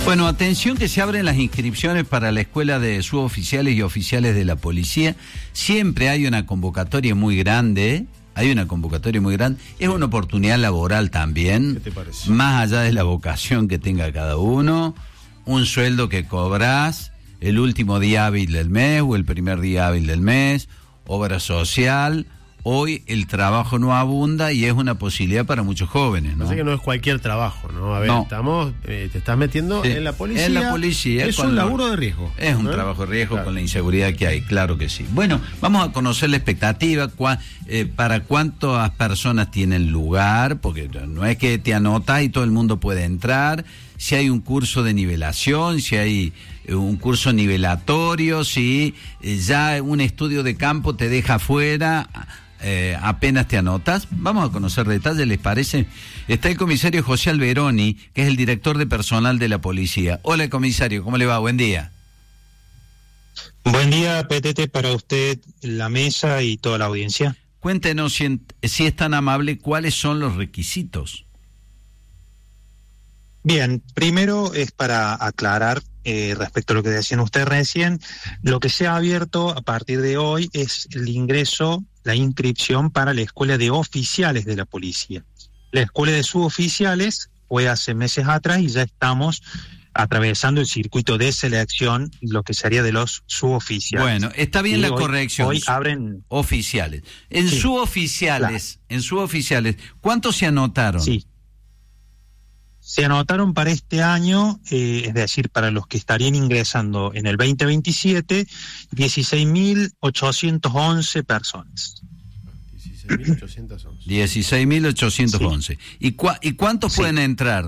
Bueno, atención que se abren las inscripciones para la escuela de suboficiales y oficiales de la policía. Siempre hay una convocatoria muy grande, es una oportunidad laboral también. ¿Qué te parece? Más allá de la vocación que tenga cada uno, un sueldo que cobras el último día hábil del mes o el primer día hábil del mes, obra social. Hoy el trabajo no abunda y es una posibilidad para muchos jóvenes, ¿no? Así que no es cualquier trabajo, ¿no? A ver, No. te estás metiendo Sí, en la policía. en la policía. Es un laburo de riesgo. Es un trabajo de riesgo, Claro. con la inseguridad que hay, claro que sí. Bueno, vamos a conocer la expectativa, para cuántas personas tienen lugar, porque no es que te anotas y todo el mundo puede entrar, si hay un curso de nivelación, si hay un curso nivelatorio, si ya un estudio de campo te deja fuera. Apenas te anotas. Vamos a conocer detalles, ¿les parece? Está el comisario José Alberoni, que es el director de personal de la policía. Hola, comisario, ¿cómo le va? Buen día. Buen día, PTT, para usted, la mesa y toda la audiencia. Cuéntenos, si es tan amable, ¿cuáles son los requisitos? Bien, primero es para aclarar respecto a lo que decían ustedes recién, lo que se ha abierto a partir de hoy es el ingreso, la inscripción para la escuela de oficiales de la policía. La escuela de suboficiales fue hace meses atrás y ya estamos atravesando el circuito de selección, lo que sería de los suboficiales. Bueno, está bien la corrección. Hoy abren oficiales. En Sí, suboficiales, ¿cuántos se anotaron? Sí. Se anotaron para este año, es decir, para los que estarían ingresando en el 2027, 16.811 personas. 16.811. 16.811. Sí. ¿Y cuántos Sí. pueden entrar?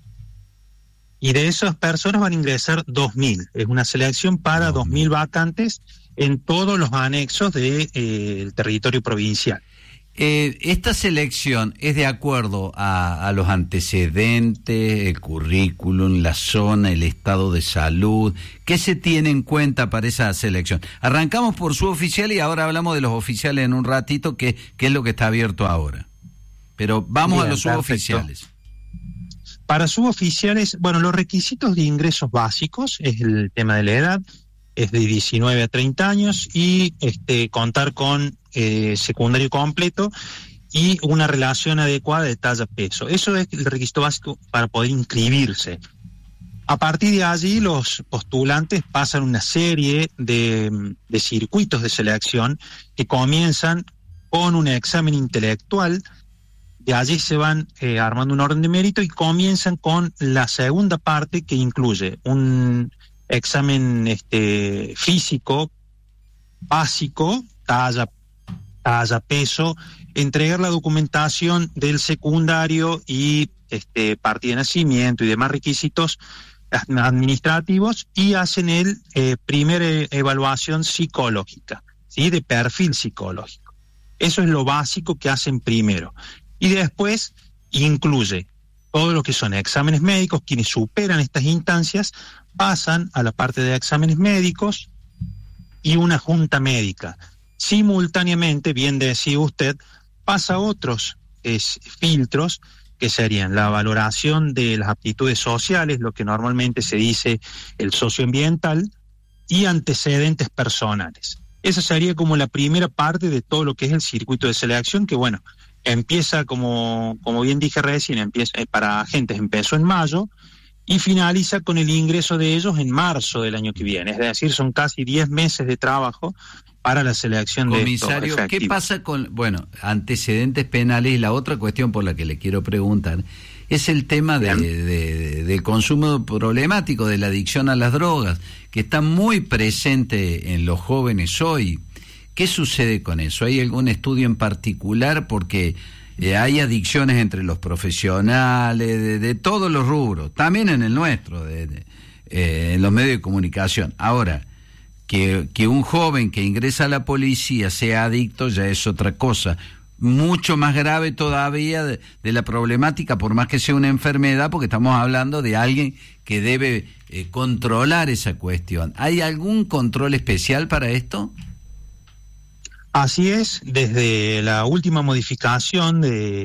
Y de esas personas van a ingresar 2.000. Es una selección para 2.000 vacantes en todos los anexos del territorio provincial. Esta selección es de acuerdo a los antecedentes, el currículum, la zona, el estado de salud. ¿Qué se tiene en cuenta para esa selección? Arrancamos por suboficial y ahora hablamos de los oficiales en un ratito, que es lo que está abierto ahora. Pero vamos Bien, a los suboficiales. Para suboficiales, bueno, los requisitos de ingresos básicos es el tema de la edad, es de 19 a 30 años y contar con secundario completo y una relación adecuada de talla-peso. Eso es el requisito básico para poder inscribirse. A partir de allí, los postulantes pasan una serie de circuitos de selección que comienzan con un examen intelectual. De allí se van armando un orden de mérito y comienzan con la segunda parte, que incluye un examen físico básico, talla, peso, entregar la documentación del secundario y partida de nacimiento y demás requisitos administrativos, y hacen el primera evaluación psicológica, ¿sí? De perfil psicológico. Eso es lo básico que hacen primero. Y después incluye todo lo que son exámenes médicos. Quienes superan estas instancias pasan a la parte de exámenes médicos y una junta médica. Simultáneamente, bien decía usted, pasa a otros filtros, que serían la valoración de las aptitudes sociales, lo que normalmente se dice el socioambiental, y antecedentes personales. Esa sería como la primera parte de todo lo que es el circuito de selección, que bueno, empieza, como bien dije recién, para agentes empezó en mayo y finaliza con el ingreso de ellos en marzo del año que viene. Es decir, son casi 10 meses de trabajo para la selección de estos Comisario, efectivos. ¿qué pasa con, antecedentes penales? Y la otra cuestión por la que le quiero preguntar es el tema del consumo problemático, de la adicción a las drogas, que está muy presente en los jóvenes hoy. ¿Qué sucede con eso? ¿Hay algún estudio en particular? Porque hay adicciones entre los profesionales, de todos los rubros, también en el nuestro, en los medios de comunicación. Ahora, que un joven que ingresa a la policía sea adicto ya es otra cosa, mucho más grave todavía de la problemática, por más que sea una enfermedad, porque estamos hablando de alguien que debe controlar esa cuestión. ¿Hay algún control especial para esto? Así es, desde la última modificación de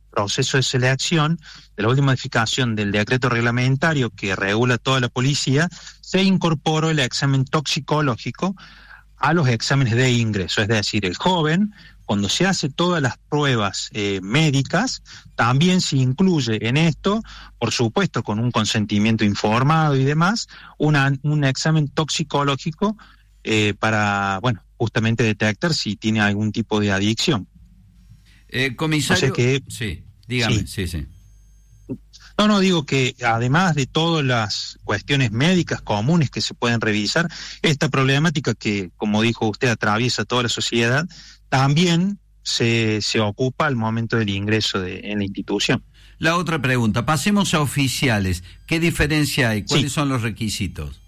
proceso de selección, de la última modificación del decreto reglamentario que regula toda la policía, se incorporó el examen toxicológico a los exámenes de ingreso. Es decir, el joven, cuando se hace todas las pruebas médicas, también se incluye en esto, por supuesto con un consentimiento informado y demás, un examen toxicológico para, bueno, justamente detectar si tiene algún tipo de adicción. Comisario, o sea que, sí, dígame, sí. No, digo que además de todas las cuestiones médicas comunes que se pueden revisar, esta problemática que, como dijo usted, atraviesa toda la sociedad, también se ocupa al momento del ingreso en la institución. La otra pregunta, pasemos a oficiales. ¿Qué diferencia hay? ¿Cuáles son los requisitos?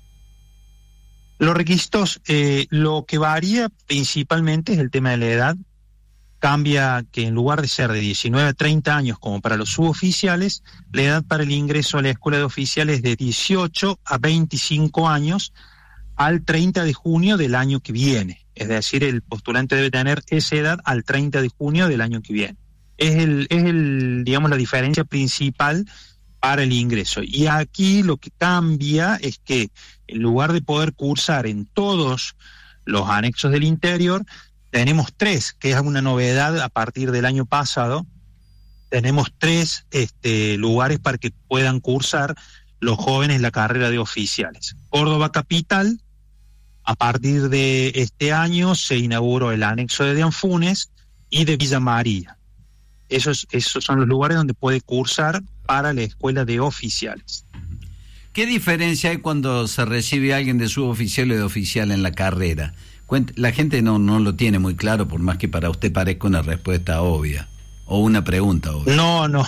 Los requisitos, lo que varía principalmente es el tema de la edad. Cambia que en lugar de ser de 19 a 30 años como para los suboficiales, la edad para el ingreso a la escuela de oficiales es de 18 a 25 años al 30 de junio del año que viene. Es decir, el postulante debe tener esa edad al 30 de junio del año que viene. Es digamos, la diferencia principal para el ingreso. Y aquí lo que cambia es que en lugar de poder cursar en todos los anexos del interior, tenemos 3, que es una novedad a partir del año pasado. Tenemos 3 lugares para que puedan cursar los jóvenes la carrera de oficiales. Córdoba Capital, a partir de este año se inauguró el anexo de Anfunes y de Villa María. Esos son los lugares donde puede cursar para la escuela de oficiales. ¿Qué diferencia hay cuando se recibe a alguien de suboficial o de oficial en la carrera? La gente no lo tiene muy claro, por más que para usted parezca una respuesta obvia o una pregunta obvia. No, no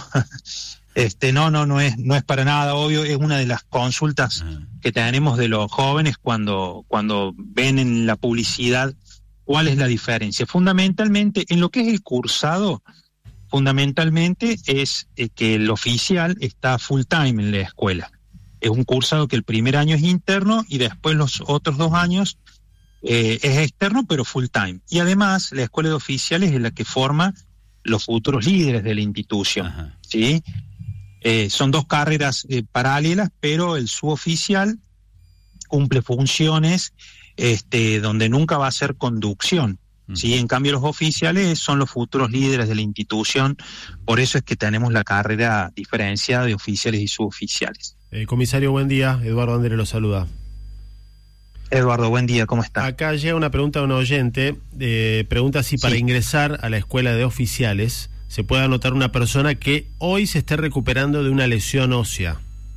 es para nada obvio. Es una de las consultas que tenemos de los jóvenes cuando ven en la publicidad cuál es la diferencia. Fundamentalmente, en lo que es el cursado, fundamentalmente es que el oficial está full time en la escuela. Es un cursado que el primer año es interno y después los otros 2 años es externo, pero full time. Y además, la escuela de oficiales es la que forma los futuros líderes de la institución. ¿Sí? Son 2 carreras paralelas, pero el suboficial cumple funciones donde nunca va a ser conducción. ¿Sí? En cambio, los oficiales son los futuros líderes de la institución. Por eso es que tenemos la carrera diferenciada de oficiales y suboficiales. Comisario, buen día. Eduardo Andere lo saluda. Eduardo, buen día, ¿cómo está? Acá llega una pregunta de un oyente, pregunta si para ingresar a la escuela de oficiales se puede anotar una persona que hoy se esté recuperando de una lesión ósea.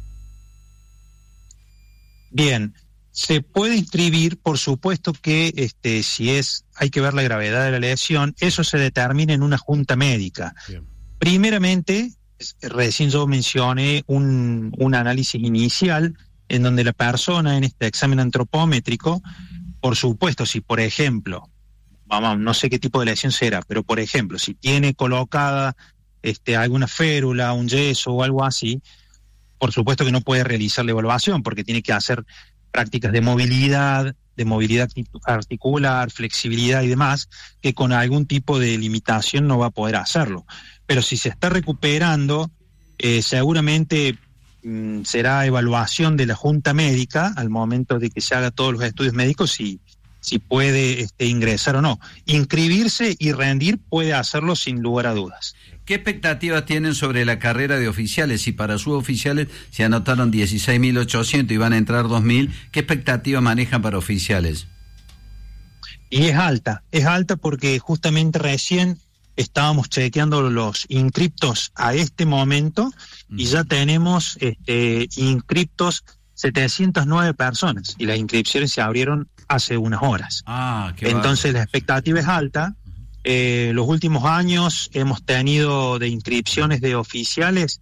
Bien, se puede inscribir, por supuesto que hay que ver la gravedad de la lesión, eso se determina en una junta médica. Bien. Primeramente, recién yo mencioné un análisis inicial en donde la persona en este examen antropómetrico, por supuesto, si por ejemplo, no sé qué tipo de lesión será, pero por ejemplo, si tiene colocada alguna férula, un yeso o algo así, por supuesto que no puede realizar la evaluación porque tiene que hacer prácticas de movilidad articular, flexibilidad y demás, que con algún tipo de limitación no va a poder hacerlo. Pero si se está recuperando, seguramente será evaluación de la junta médica al momento de que se haga todos los estudios médicos si puede ingresar o no. Inscribirse y rendir puede hacerlo sin lugar a dudas. ¿Qué expectativas tienen sobre la carrera de oficiales? Si para suboficiales se anotaron 16.800 y van a entrar 2.000, ¿qué expectativas manejan para oficiales? Y es alta porque justamente recién estábamos chequeando los inscriptos a este momento y ya tenemos inscriptos 709 personas y las inscripciones se abrieron hace unas horas. Entonces la expectativa es alta. Los últimos años hemos tenido de inscripciones de oficiales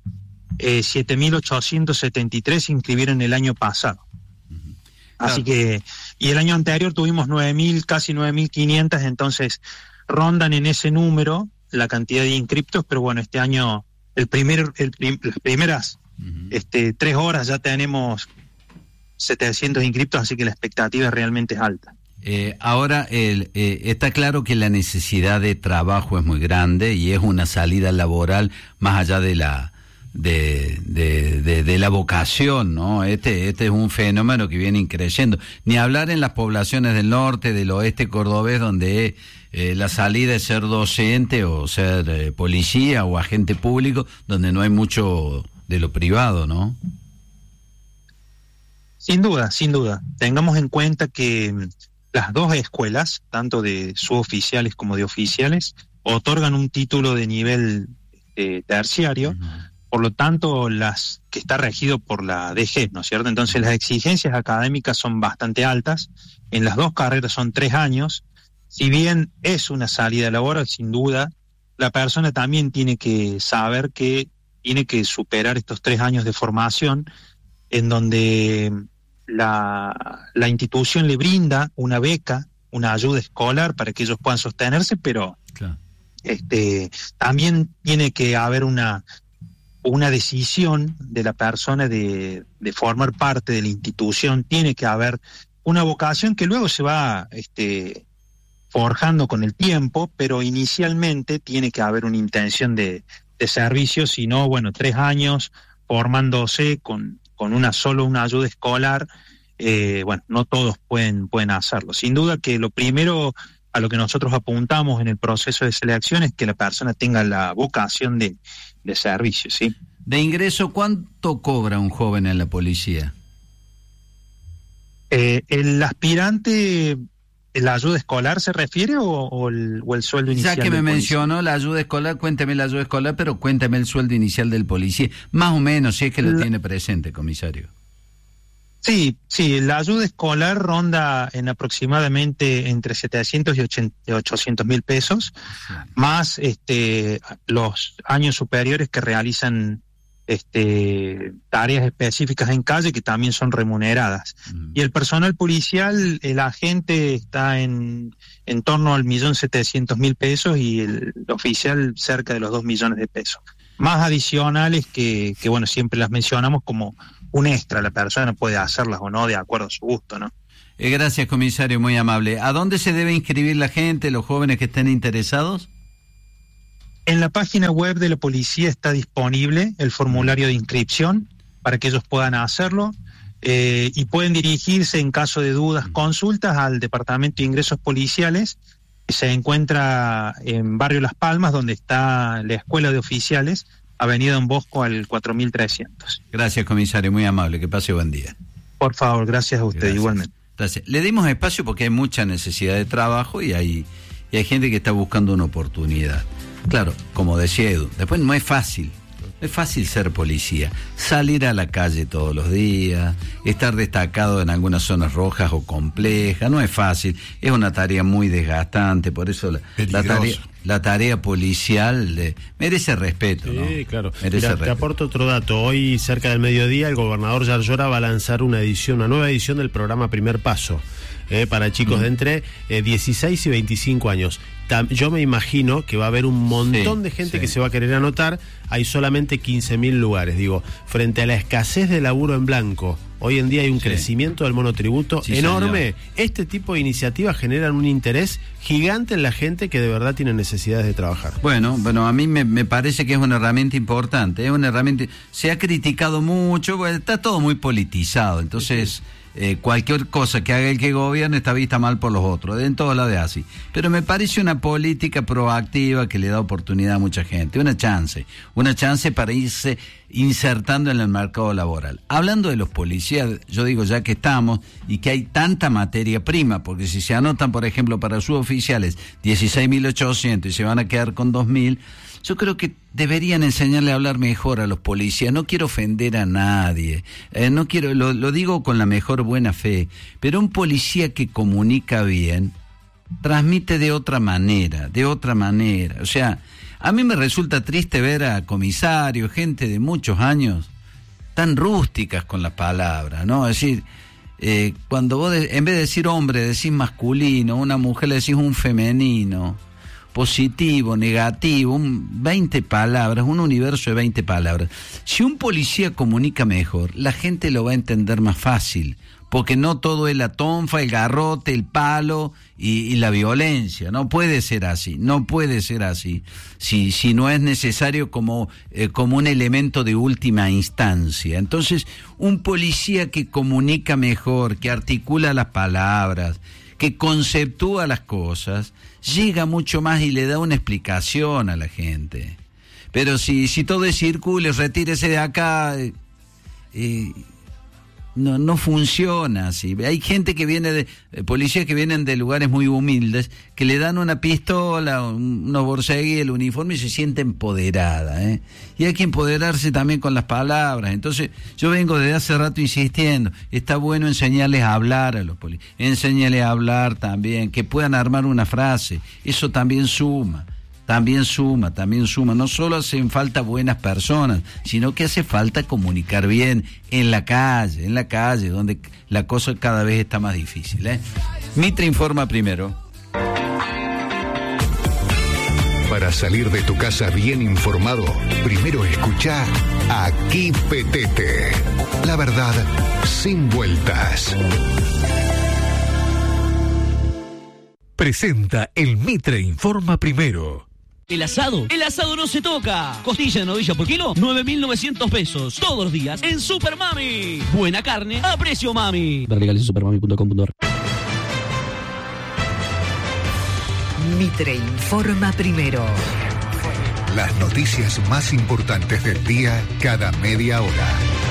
7.873 se inscribieron el año pasado. Así que, y el año anterior tuvimos 9.000, casi 9.500, entonces rondan en ese número la cantidad de inscriptos, pero bueno, este año, las primeras 3 horas ya tenemos 700 inscriptos, así que la expectativa realmente es alta. Ahora, está claro que la necesidad de trabajo es muy grande y es una salida laboral más allá de la de la vocación, ¿no? Este es un fenómeno que viene creciendo. Ni hablar en las poblaciones del norte, del oeste cordobés, donde la salida es ser docente o ser policía o agente público, donde no hay mucho de lo privado, ¿no? Sin duda, sin duda. Tengamos en cuenta que las dos escuelas, tanto de suboficiales como de oficiales, otorgan un título de nivel terciario. Uh-huh. Por lo tanto, las que está regido por la DG, ¿no es cierto? Entonces, las exigencias académicas son bastante altas. En las dos carreras son 3 años. Si bien es una salida laboral, sin duda, la persona también tiene que saber que tiene que superar estos 3 años de formación, en donde la institución le brinda una beca, una ayuda escolar para que ellos puedan sostenerse, pero claro, también tiene que haber una decisión de la persona de formar parte de la institución. Tiene que haber una vocación que luego se va forjando con el tiempo, pero inicialmente tiene que haber una intención de servicio. Si no, 3 años formándose con una ayuda escolar, no todos pueden hacerlo. Sin duda que lo primero a lo que nosotros apuntamos en el proceso de selección es que la persona tenga la vocación de servicio, ¿sí? De ingreso, ¿cuánto cobra un joven en la policía? El aspirante, ¿la ayuda escolar se refiere o el sueldo inicial? Ya que me mencionó la ayuda escolar, cuénteme la ayuda escolar, pero cuénteme el sueldo inicial del policía, más o menos, si es que lo tiene presente, comisario. Sí, la ayuda escolar ronda en aproximadamente entre 700 y 800 mil pesos, sí, más los años superiores que realizan tareas específicas en calle que también son remuneradas. Y el personal policial, el agente está en torno al 1.700.000 pesos y el oficial cerca de los 2 millones de pesos. Más adicionales que siempre las mencionamos como un extra, la persona puede hacerlas o no de acuerdo a su gusto, ¿no? Gracias, comisario, muy amable. ¿A dónde se debe inscribir la gente, los jóvenes que estén interesados? En la página web de la policía está disponible el formulario de inscripción para que ellos puedan hacerlo, y pueden dirigirse en caso de dudas, consultas al Departamento de Ingresos Policiales, que se encuentra en Barrio Las Palmas, donde está la Escuela de Oficiales, Avenida Don Bosco al 4300. Gracias, comisario, muy amable, que pase buen día. Por favor, gracias a usted. Gracias. Igualmente. Gracias. Le dimos espacio porque hay mucha necesidad de trabajo y hay gente que está buscando una oportunidad. Claro, como decía Edu, después no es fácil ser policía, salir a la calle todos los días, estar destacado en algunas zonas rojas o complejas, no es fácil, es una tarea muy desgastante, por eso la tarea policial merece respeto, ¿no? Sí, claro. Te aporto otro dato. Hoy, cerca del mediodía, el gobernador Yarlora va a lanzar una nueva edición del programa Primer Paso, para chicos de entre 16 y 25 años. Yo me imagino que va a haber un montón de gente que se va a querer anotar. Hay solamente 15.000 lugares. Digo, frente a la escasez de laburo en blanco, hoy en día hay un crecimiento del monotributo enorme. Señor. Este tipo de iniciativas generan un interés gigante en la gente que de verdad tiene necesidades de trabajar. Bueno, a mí me parece que es una herramienta importante. Es una herramienta. Se ha criticado mucho, está todo muy politizado. Entonces, cualquier cosa que haga el que gobierne está vista mal por los otros, en todos lados es así. Pero me parece una política proactiva que le da oportunidad a mucha gente, una chance para irse insertando en el mercado laboral. Hablando de los policías, yo digo, ya que estamos y que hay tanta materia prima, porque si se anotan, por ejemplo, para suboficiales 16.800 y se van a quedar con 2.000, yo creo que deberían enseñarle a hablar mejor a los policías. No quiero ofender a nadie, no quiero, lo digo con la mejor buena fe, pero un policía que comunica bien transmite de otra manera. O sea, a mí me resulta triste ver a comisarios, gente de muchos años, tan rústicas con las palabras, ¿no? Es decir, cuando vos en vez de decir hombre decís masculino, una mujer le decís un femenino, positivo, negativo, 20 palabras, un universo de 20 palabras. Si un policía comunica mejor, la gente lo va a entender más fácil, porque no todo es la tonfa, el garrote, el palo y la violencia. No puede ser así, si no es necesario como un elemento de última instancia. Entonces, un policía que comunica mejor, que articula las palabras, que conceptúa las cosas, llega mucho más y le da una explicación a la gente. Pero si todo es círculo, retírese de acá, no funciona así. Hay gente que viene policías que vienen de lugares muy humildes, que le dan una pistola, unos borseguis, el uniforme y se siente empoderada, Y hay que empoderarse también con las palabras. Entonces, yo vengo desde hace rato insistiendo, está bueno enseñarles a hablar a los policías, enséñales a hablar también, que puedan armar una frase, eso también suma. No solo hacen falta buenas personas, sino que hace falta comunicar bien en la calle, donde la cosa cada vez está más difícil, Mitre informa primero. Para salir de tu casa bien informado, primero escucha Aquí Petete. La verdad, sin vueltas. Presenta el Mitre Informa Primero. El asado no se toca. Costilla de novilla por kilo, 9.900 pesos. Todos los días en Super Mami. Buena carne a precio mami. Ver legales en supermami.com.ar. Mitre Informa Primero. Las noticias más importantes del día cada media hora.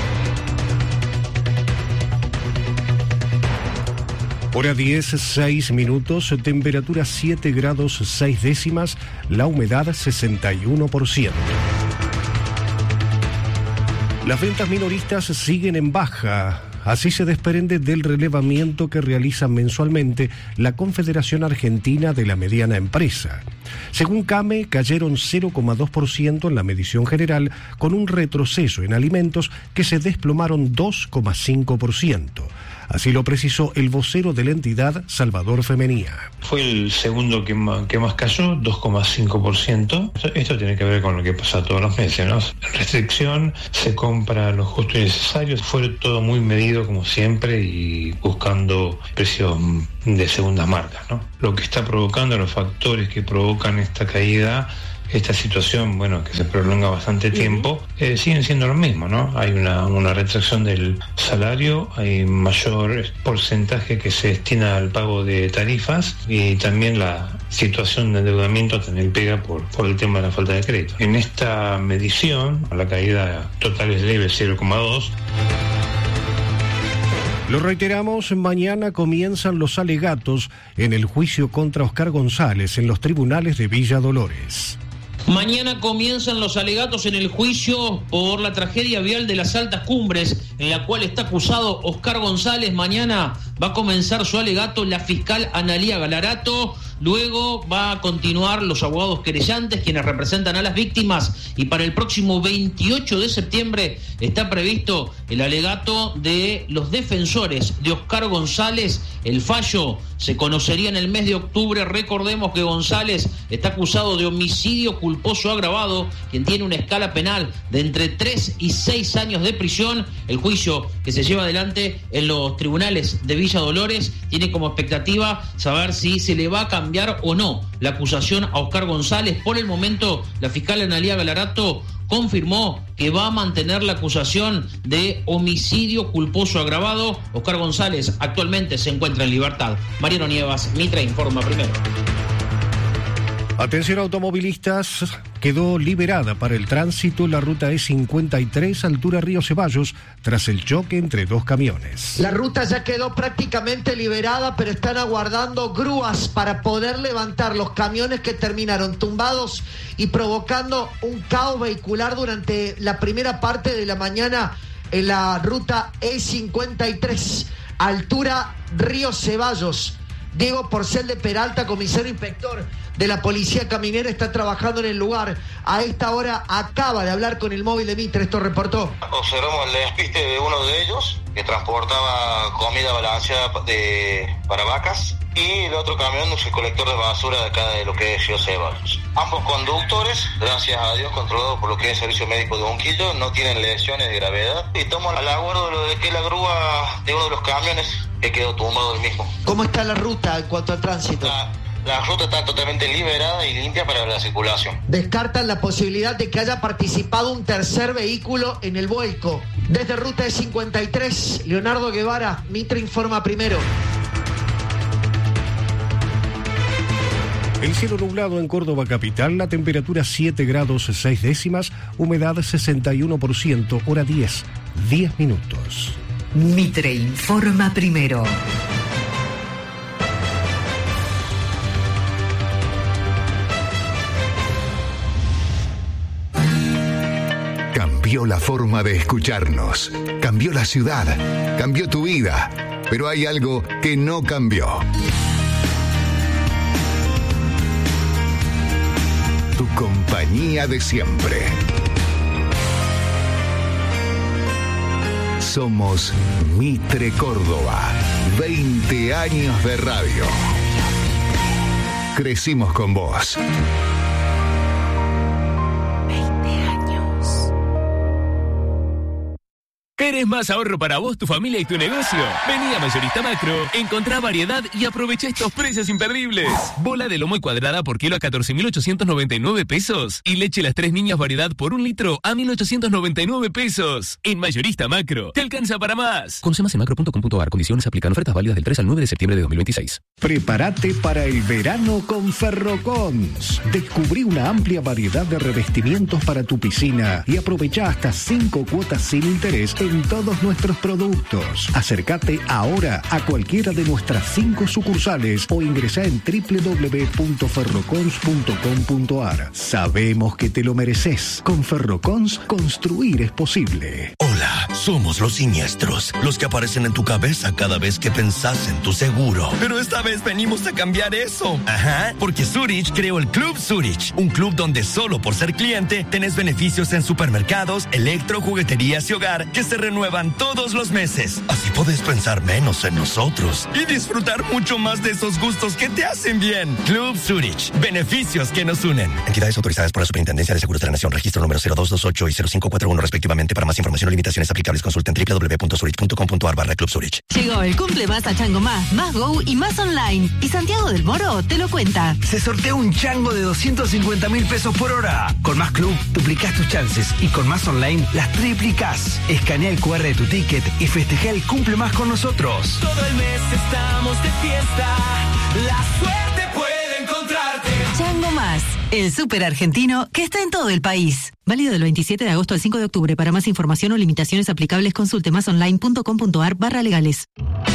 Hora 10, 6 minutos, temperatura 7 grados 6 décimas, la humedad 61%. Las ventas minoristas siguen en baja. Así se desprende del relevamiento que realiza mensualmente la Confederación Argentina de la Mediana Empresa. Según CAME, cayeron 0,2% en la medición general, con un retroceso en alimentos que se desplomaron 2,5%. Así lo precisó el vocero de la entidad, Salvador Femenía. Fue el segundo que más cayó, 2,5%. Esto tiene que ver con lo que pasa todos los meses, ¿no? Restricción, se compra lo justo y necesario. Fue todo muy medido como siempre y buscando precios de segundas marcas, ¿no? Lo que está provocando, los factores que provocan esta caída, esta situación, que se prolonga bastante tiempo, siguen siendo lo mismo, ¿no? Hay una retracción del salario, hay mayor porcentaje que se destina al pago de tarifas y también la situación de endeudamiento también pega por el tema de la falta de crédito. En esta medición, la caída total es leve, 0,2%. Lo reiteramos, mañana comienzan los alegatos en el juicio contra Oscar González en los tribunales de Villa Dolores. Mañana comienzan los alegatos en el juicio por la tragedia vial de las Altas Cumbres, en la cual está acusado Oscar González. Mañana va a comenzar su alegato la fiscal Analía Galarato. Luego va a continuar los abogados querellantes, quienes representan a las víctimas, y para el próximo 28 de septiembre está previsto el alegato de los defensores de Oscar González. El fallo se conocería en el mes de octubre. Recordemos que González está acusado de homicidio culposo agravado, quien tiene una escala penal de entre 3 y 6 años de prisión. El juicio que se lleva adelante en los tribunales de Villa Dolores tiene como expectativa saber si se le va a cambiar o no la acusación a Oscar González. Por el momento, la fiscal Analía Galarato confirmó que va a mantener la acusación de homicidio culposo agravado. Oscar González actualmente se encuentra en libertad. Mariano Nievas, Mitre Informa Primero. Atención automovilistas, quedó liberada para el tránsito la ruta E53 altura Río Ceballos tras el choque entre dos camiones. La ruta ya quedó prácticamente liberada, pero están aguardando grúas para poder levantar los camiones que terminaron tumbados y provocando un caos vehicular durante la primera parte de la mañana en la ruta E53 altura Río Ceballos. Diego Porcel de Peralta, comisario inspector de la Policía Caminera, está trabajando en el lugar. A esta hora acaba de hablar con el móvil de Mitre, esto reportó. Observamos el despiste de uno de ellos, que transportaba comida balanceada para vacas, y el otro camión es el colector de basura de acá de lo que es Río Ceballos. Ambos conductores, gracias a Dios, controlados por lo que es el servicio médico de Unquillo, no tienen lesiones de gravedad y tomo al acuerdo de lo de que la grúa de uno de los camiones que quedó tumbado el mismo. ¿Cómo está la ruta en cuanto al tránsito? La ruta está totalmente liberada y limpia para la circulación. Descartan la posibilidad de que haya participado un tercer vehículo en el vuelco. Desde Ruta E53, Leonardo Guevara, Mitre informa primero. El cielo nublado en Córdoba capital, la temperatura 7 grados 6 décimas, humedad 61%, hora 10 minutos. Mitre informa primero. Cambió la forma de escucharnos, cambió la ciudad, cambió tu vida, pero hay algo que no cambió. Tu compañía de siempre. Somos Mitre Córdoba, 20 años de radio. Crecimos con vos. ¿Querés más ahorro para vos, tu familia y tu negocio? Vení a Mayorista Macro, encontrá variedad y aprovecha estos precios imperdibles. Bola de lomo y cuadrada por kilo a 14.899 pesos. Y leche Las Tres Niñas variedad por 1 litro a 1.899 pesos. En Mayorista Macro, te alcanza para más. Conoce más en macro.com.ar. Condiciones aplican. Ofertas válidas del 3 al 9 de septiembre de 2026. Prepárate para el verano con Ferrocons. Descubrí una amplia variedad de revestimientos para tu piscina y aprovecha hasta 5 cuotas sin interés en todos nuestros productos. Acércate ahora a cualquiera de nuestras 5 sucursales o ingresa en www.ferrocons.com.ar. Sabemos que te lo mereces. Con Ferrocons, construir es posible. Hola, somos los siniestros, los que aparecen en tu cabeza cada vez que pensás en tu seguro. Pero esta vez venimos a cambiar eso. Ajá, porque Zurich creó el Club Zurich, un club donde solo por ser cliente tenés beneficios en supermercados, electro, jugueterías y hogar que se renuevan todos los meses. Así podés pensar menos en nosotros y disfrutar mucho más de esos gustos que te hacen bien. Club Zurich, beneficios que nos unen. Entidades autorizadas por la Superintendencia de Seguros de la Nación, registro número 0228 y 0541 respectivamente. Para más información o limitaciones aplicables consulten www.zurich.com.ar/Club Zurich. Llegó el cumple más a Chango más Go y más online. Y Santiago del Moro te lo cuenta. Se sortea un chango de 250.000 pesos por hora. Con Más Club duplicás tus chances y con Más Online las triplicás. Escanea el QR de tu ticket y festeja el cumple más con nosotros. Todo el mes estamos de fiesta. La suerte puede encontrarte. Chango Más, el súper argentino que está en todo el país. Válido del 27 de agosto al 5 de octubre. Para más información o limitaciones aplicables consulte masonline.com.ar/legales.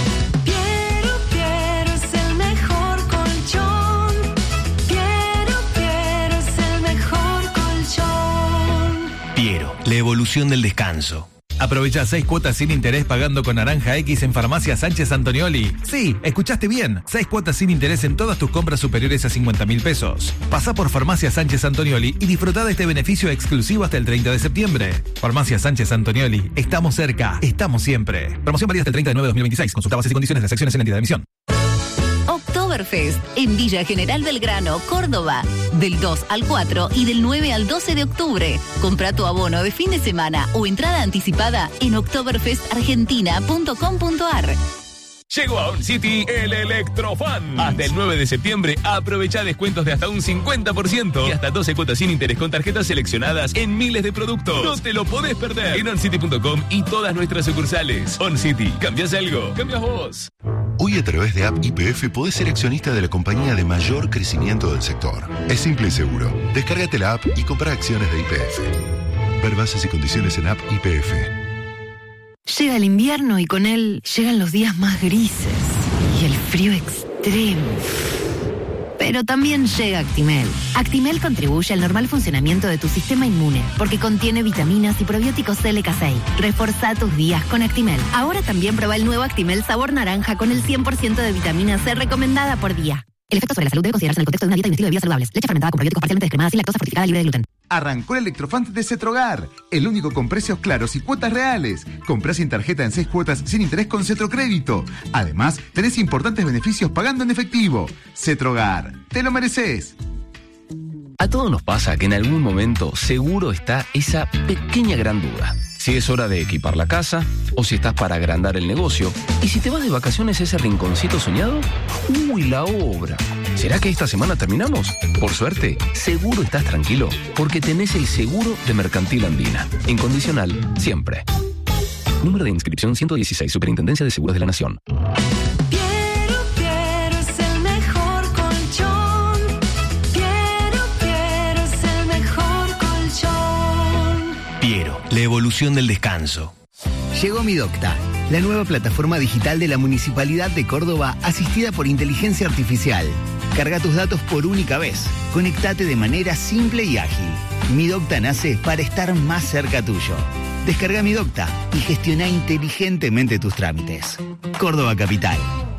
Quiero es el mejor colchón. Quiero es el mejor colchón. Piero, la evolución del descanso. Aprovecha 6 cuotas sin interés pagando con Naranja X en Farmacia Sánchez Antonioli. Sí, escuchaste bien. 6 cuotas sin interés en todas tus compras superiores a 50.000 pesos. Pasá por Farmacia Sánchez Antonioli y disfrutá de este beneficio exclusivo hasta el 30 de septiembre. Farmacia Sánchez Antonioli. Estamos cerca. Estamos siempre. Promoción válida hasta el 30 de 9 de 2026. Consulta bases y condiciones de las secciones en la entidad de emisión. Oktoberfest en Villa General Belgrano, Córdoba, del 2 al 4 y del 9 al 12 de octubre. Compra tu abono de fin de semana o entrada anticipada en oktoberfestargentina.com.ar. Llegó a OnCity el Electrofan. Hasta el 9 de septiembre aprovecha descuentos de hasta un 50% y hasta 12 cuotas sin interés con tarjetas seleccionadas en miles de productos. No te lo podés perder en oncity.com y todas nuestras sucursales. OnCity, ¿cambias algo? ¿Cambias vos? Hoy a través de App YPF podés ser accionista de la compañía de mayor crecimiento del sector. Es simple y seguro. Descárgate la app y compra acciones de YPF. Ver bases y condiciones en App YPF. Llega el invierno y con él llegan los días más grises y el frío extremo. Pero también llega Actimel. Actimel contribuye al normal funcionamiento de tu sistema inmune porque contiene vitaminas y probióticos LK6. Reforzá tus días con Actimel. Ahora también prueba el nuevo Actimel sabor naranja con el 100% de vitamina C recomendada por día. El efecto sobre la salud debe considerarse en el contexto de una dieta y un estilo de vida saludables. Leche fermentada con probióticos parcialmente descremada sin lactosa fortificada libre de gluten. Arrancó el Electrofan de Cetrogar, el único con precios claros y cuotas reales. Comprá sin tarjeta en 6 cuotas sin interés con Cetrocrédito. Además, tenés importantes beneficios pagando en efectivo. Cetrogar, te lo mereces. A todos nos pasa que en algún momento seguro está esa pequeña gran duda. Si es hora de equipar la casa, o si estás para agrandar el negocio, y si te vas de vacaciones a ese rinconcito soñado, ¡uy, la obra! ¿Será que esta semana terminamos? Por suerte, seguro estás tranquilo, porque tenés el seguro de Mercantil Andina. Incondicional, siempre. Número de inscripción 116, Superintendencia de Seguros de la Nación. Piero, la evolución del descanso. Llegó Mi Docta, la nueva plataforma digital de la Municipalidad de Córdoba asistida por inteligencia artificial. Carga tus datos por única vez. Conectate de manera simple y ágil. Mi Docta nace para estar más cerca tuyo. Descarga Mi Docta y gestiona inteligentemente tus trámites. Córdoba Capital.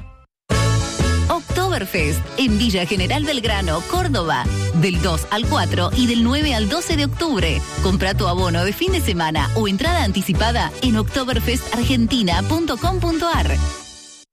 Oktoberfest en Villa General Belgrano, Córdoba, del 2 al 4 y del 9 al 12 de octubre. Compra tu abono de fin de semana o entrada anticipada en oktoberfestargentina.com.ar.